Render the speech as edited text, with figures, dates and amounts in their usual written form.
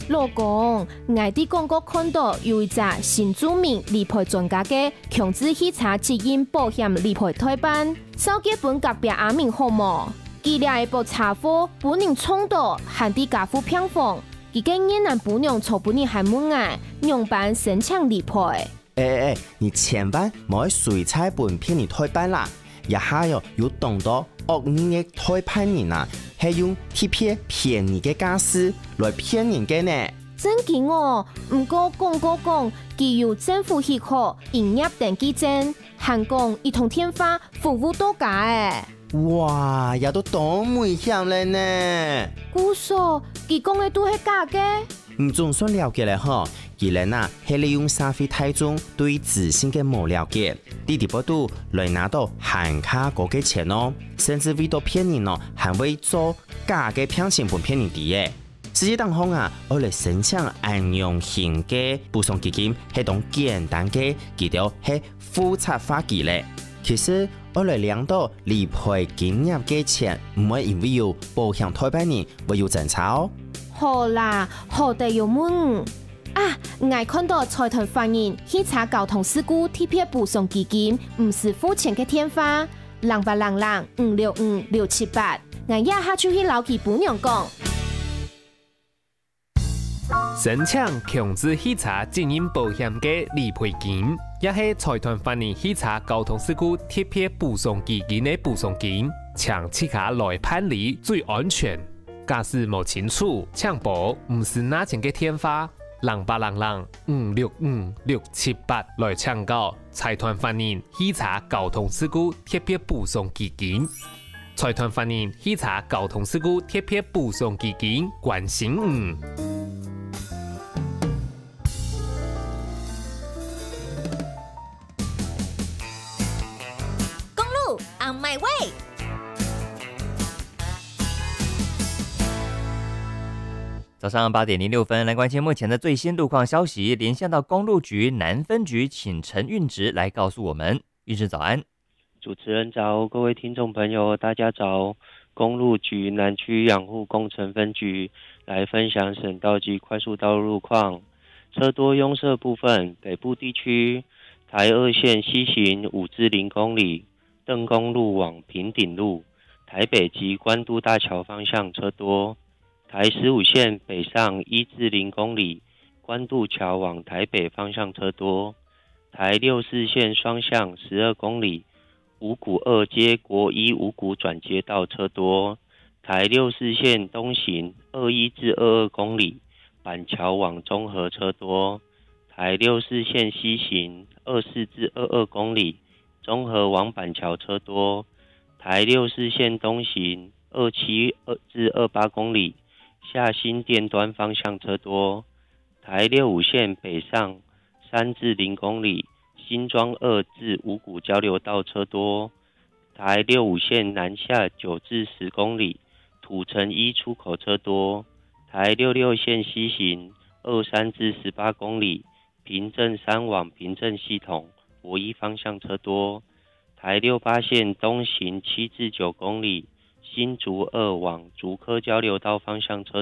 老公，我伫广告看到有一只新著名理赔专家嘅强制汽车责任保险理赔推办，手机本隔壁阿明好无？佢俩一部车祸本人冲到，还伫家父偏房，佢嘅越南姑娘错本人还问我，用办申请理赔。 你千万莫随彩本骗你推办啦！一下有懂到恶意嘅推判人啊，係用貼片騙你嘅家私來騙人嘅呢。 真嘅哦，唔過講，佢有政府許可營業登記證，還講一通電話服務到家誒。 哇，也都當危險咧呢！ 姑嫂，佢講嘅都係假嘅。 唔總算了解咧嗬，佢哋啊係利用社會大眾對自身嘅冇了解，呢啲報道來拿到限卡嗰嘅錢咯，甚至為到騙人咯，還會做假嘅騙錢本騙人啲嘅。實際當中啊，我嚟申請安用型嘅補償基金係種簡單嘅，佢條係複雜化嘅咧。其實我嚟量到理賠金額嘅錢，唔會因為有保險推辦人會有爭吵。 好啦，好地有問啊！我看到財團發現汽車交通事故特別補償基金唔是付錢嘅電話，0800565678，我一下就去老佢本人講。 申請強制汽車責任保險嘅理賠金，也係財團發現汽車交通事故特別補償基金嘅補償金，請汽車來辦理最安全。假使冇清楚，請報唔是拿錢嘅電話，0800565678來請教財團發現汽車交通事故特別補償基金。財團發現汽車交通事故特別補償基金關心公路 on my way。 早上8:06，来关心目前的最新路况消息。连线到公路局南分局，请陈运直来告诉我们。运直早安， 主持人早，各位听众朋友，大家早。公路局南区养护工程分局来分享省道及快速道路路况。车多拥塞部分，北部地区台2线西行5至0公里，邓公路往平顶路，台北及关渡大桥方向车多。台15线北上1至0公里，关渡桥往台北方向车多。台64线双向12公里，五股2街国一五股转接道车多。台64线东行21至22公里，板桥往中和车多。台64线西行24至22公里，中和往板桥车多。台64线东行27至28公里，下新店端方向车多。台65线北上3至0公里，新庄2至五股交流道车多。台65线南下9至10公里，土城1出口车多。台66线西行23至18公里，平镇3往平镇系统博一方向车多。台68线东行7至9公里，新竹2往竹科交流道方向车